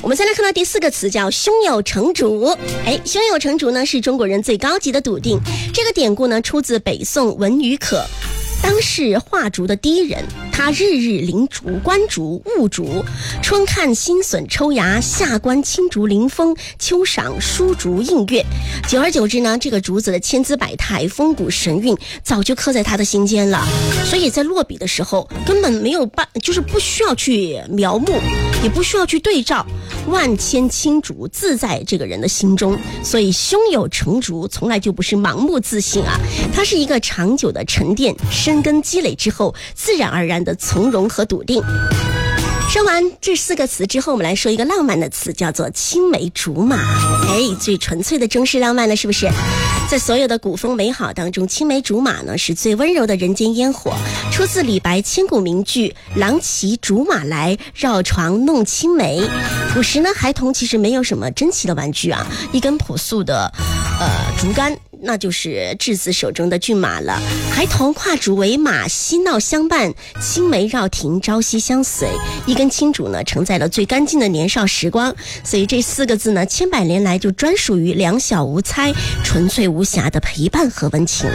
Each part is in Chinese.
我们再来看到第4个词叫胸有成竹。胸有成竹呢是中国人最高级的笃定。这个典故呢出自北宋文余可，当是画竹的第一人。他日日临竹、观竹、悟竹，春看新笋抽芽，夏观青竹临风，秋赏疏竹映月。久而久之呢，这个竹子的千姿百态、风骨神韵早就刻在他的心间了。所以在落笔的时候根本没有就是不需要去描摹，也不需要去对照，万千青竹自在这个人的心中。所以胸有成竹从来就不是盲目自信啊，它是一个长久的沉淀、深根积累之后自然而然的从容和笃定。说完这4个词之后，我们来说一个浪漫的词，叫做青梅竹马。最纯粹的中式浪漫了，是不是？在所有的古风美好当中，青梅竹马呢是最温柔的人间烟火，出自李白千古名句郎骑竹马来，绕床弄青梅。古时呢，孩童其实没有什么珍奇的玩具啊，一根朴素的竹竿，那就是稚子手中的骏马了。孩童跨竹为马，嬉闹相伴，青梅绕庭，朝夕相随。一根青竹呢，承载了最干净的年少时光。所以这4个字呢，千百年来就专属于两小无猜、纯粹无瑕的陪伴和温情。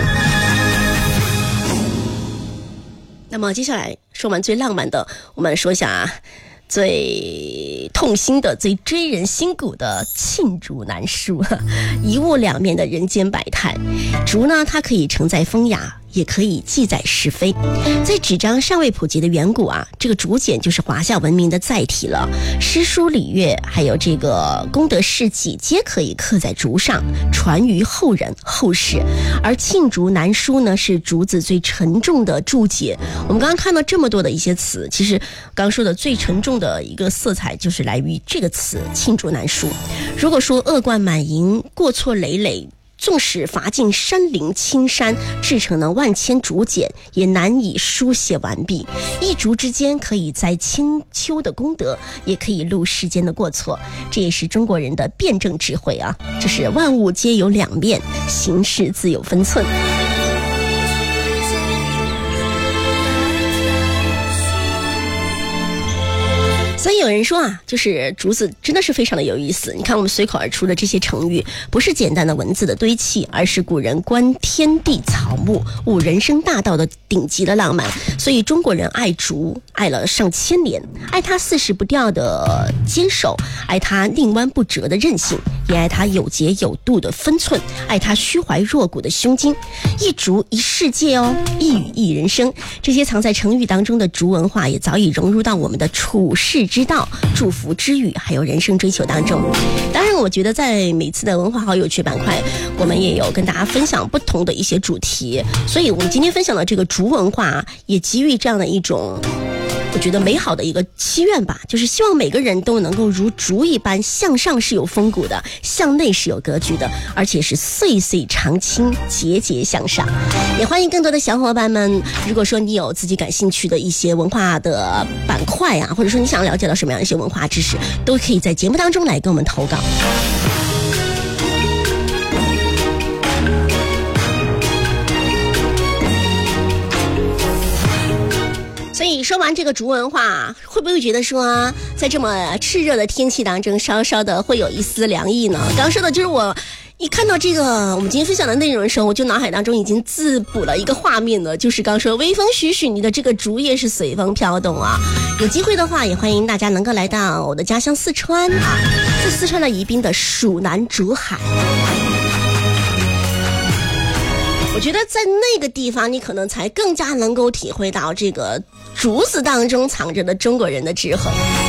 那么接下来说完最浪漫的，我们说一下最痛心的、最追人心骨的罄竹难书，一物两面的人间百态。竹呢，它可以承载风雅，也可以记载是非。在纸张尚未普及的远古啊，这个竹简就是华夏文明的载体了。诗书礼乐还有这个功德事迹皆可以刻在竹上，传于后人后世。而罄竹难书呢，是竹子最沉重的注解。我们刚刚看到这么多的一些词，其实刚说的最沉重的一个色彩就是来于这个词罄竹难书。如果说恶贯满盈、过错累累，纵使伐尽山林青山，制成了万千竹简，也难以书写完毕。一竹之间可以栽千秋的功德，也可以录世间的过错。这也是中国人的辩证智慧啊！这是万物皆有两面，行事自有分寸。所以有人说啊，就是竹子真的是非常的有意思。你看我们随口而出的这些成语，不是简单的文字的堆砌，而是古人观天地草木、悟人生大道的顶级的浪漫。所以中国人爱竹，爱了上千年，爱它四时不掉的坚守，爱它宁弯不折的韧性，也爱它有节有度的分寸，爱它虚怀若谷的胸襟。一竹一世界哦，一语一人生。这些藏在成语当中的竹文化，也早已融入到我们的处世之道、祝福之语还有人生追求当中。当然我觉得在每次的文化好有趣板块，我们也有跟大家分享不同的一些主题，所以我们今天分享的这个竹文化也给予这样的一种我觉得美好的一个祈愿吧，就是希望每个人都能够如竹一般，向上是有风骨的，向内是有格局的，而且是岁岁常青，节节向上。也欢迎更多的小伙伴们，如果说你有自己感兴趣的一些文化的板块啊，或者说你想了解到什么样的一些文化知识，都可以在节目当中来给我们投稿。所以说完这个竹文化，会不会觉得说在这么炽热的天气当中，稍稍的会有一丝凉意呢？刚说的就是我一看到这个我们今天分享的内容的时候，我就脑海当中已经自补了一个画面了，就是刚说微风徐徐，你的这个竹叶是随风飘动啊。有机会的话，也欢迎大家能够来到我的家乡四川啊，在四川的宜宾的蜀南竹海。我觉得在那个地方，你可能才更加能够体会到这个竹子当中藏着的中国人的智慧。